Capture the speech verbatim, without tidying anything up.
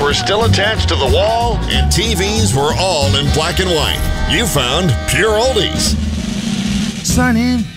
were still attached to the wall, and T Vs were all in black and white. You found Pure Oldies. Sign in,